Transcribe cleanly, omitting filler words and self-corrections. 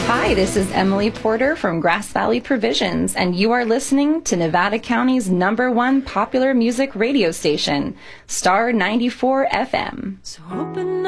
Hi, this is Emily Porter from Grass Valley Provisions, and you are listening to Nevada County's #1 popular music radio station, Star 94 FM. So open